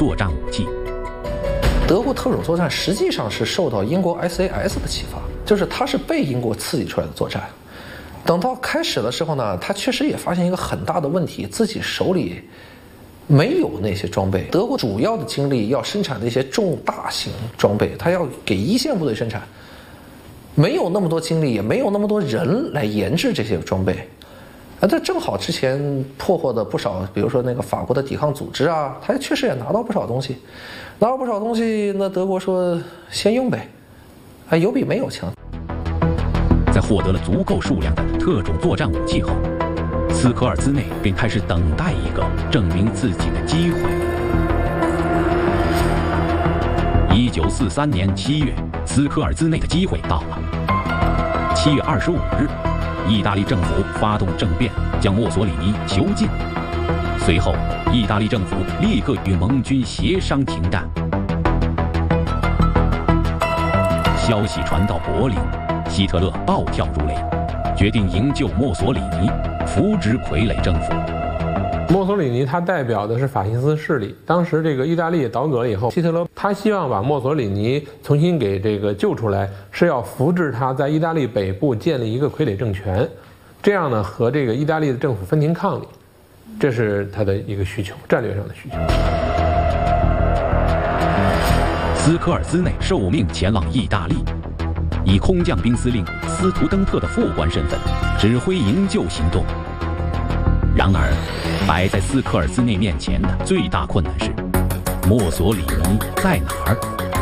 作战武器。 德国特种作战实际上是受到英国 SAS 的启发，就是它是被英国刺激出来的作战。等到开始的时候呢，他确实也发现一个很大的问题，自己手里没有那些装备。德国主要的精力要生产那些重大型装备，他要给一线部队生产，没有那么多精力，也没有那么多人来研制这些装备。这正好之前破获的不少，比如说那个法国的抵抗组织啊，他确实也拿到不少东西，那德国说先用呗，有比没有强。 在获得了足够数量的特种作战武器后，斯科尔兹内便开始等待一个证明自己的机会。1943年7月，斯科尔兹内的机会到了。7月25日，意大利政府发动政变，将墨索里尼囚禁。随后，意大利政府立刻与盟军协商停战。消息传到柏林，希特勒暴跳如雷，决定营救墨索里尼，扶植傀儡政府。 墨索里尼他代表的是法西斯势力，当时这个意大利倒戈了以后，希特勒他希望把墨索里尼重新给这个救出来，是要扶植他在意大利北部建立一个傀儡政权，这样呢和这个意大利的政府分庭抗礼，这是他的一个需求，战略上的需求。 斯科尔兹内受命前往意大利，以空降兵司令斯图登特的副官身份指挥营救行动。然而，摆在斯科尔兹内面前的最大困难是，墨索里尼在哪儿？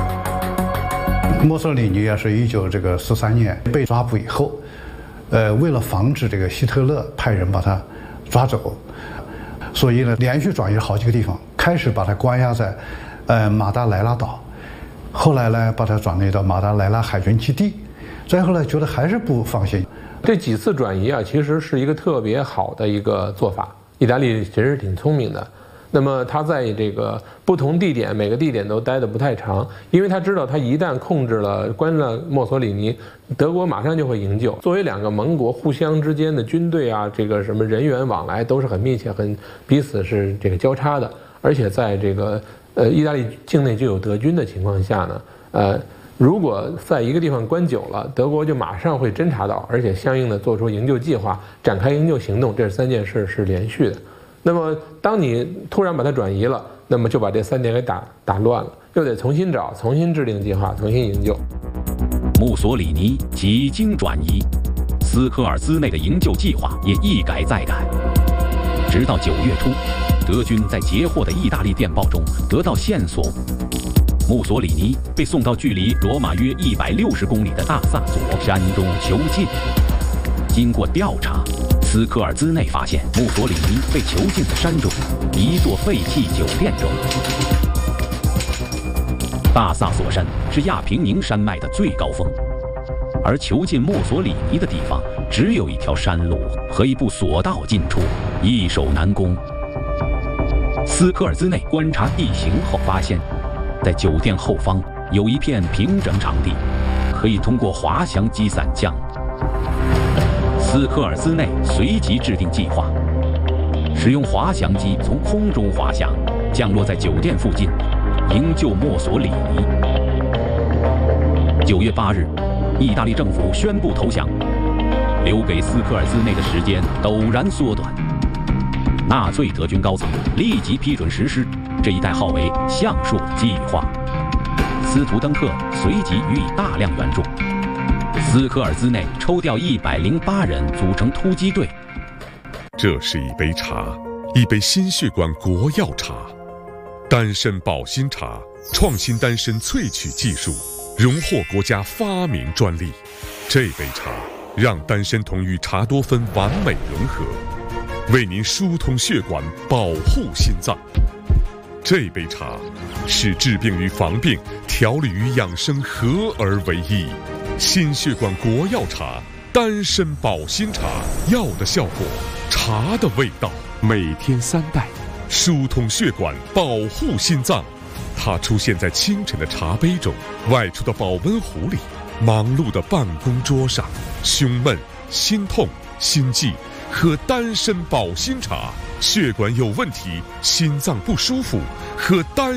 墨索里尼是1943年被抓捕以后，为了防止这个希特勒派人把他抓走，所以呢连续转移了好几个地方，开始把他关押在马达莱拉岛，后来呢把他转移到马达莱拉海军基地，再后来觉得还是不放心。 这几次转移啊，其实是一个特别好的一个做法。意大利其实挺聪明的，那么他在这个不同地点，每个地点都待得不太长，因为他知道他一旦控制了、关了墨索里尼，德国马上就会营救。作为两个盟国，互相之间的军队啊，这个什么人员往来都是很密切、很彼此是这个交叉的，而且在这个意大利境内就有德军的情况下呢，如果在一个地方关久了，德国就马上会侦察到，而且相应的做出营救计划，展开营救行动。这三件事是连续的。那么，当你突然把它转移了，那么就把这3点给打乱了，又得重新找、重新制定计划、重新营救。 墨索里尼几经转移，斯科尔兹内的营救计划也一改再改。直到9月初，德军在截获的意大利电报中得到线索。墨索里尼被送到距离罗马约160公里的大萨索山中囚禁。经过调查，斯科尔兹内发现墨索里尼被囚禁在山中一座废弃酒店中。大萨索山是亚平宁山脉的最高峰，而囚禁墨索里尼的地方只有一条山路和一部索道进出，易守难攻。斯科尔兹内观察地形后发现，在酒店后方有一片平整场地，可以通过滑翔机伞降。斯科尔兹内随即制定计划，使用滑翔机从空中滑翔，降落在酒店附近，营救墨索里尼。9月8日，意大利政府宣布投降，留给斯科尔兹内的时间陡然缩短。纳粹德军高层立即批准实施这一代号为橡树的计划，斯图登特随即予以大量援助。斯科尔兹内抽调108人组成突击队。 这是一杯茶，一杯心血管国药茶，丹参保心茶，创新丹参萃取技术，荣获国家发明专利。这杯茶让丹参酮与茶多酚完美融合，为您疏通血管，保护心脏。这杯茶是治病与防病、调理与养生合而为一。心血管国药茶，丹参保心茶，药的效果，茶的味道，每天3袋，疏通血管，保护心脏。它出现在清晨的茶杯中，外出的保温壶里，忙碌的办公桌上。胸闷、心痛、心悸，喝丹参保心茶；血管有问题，心脏不舒服，喝丹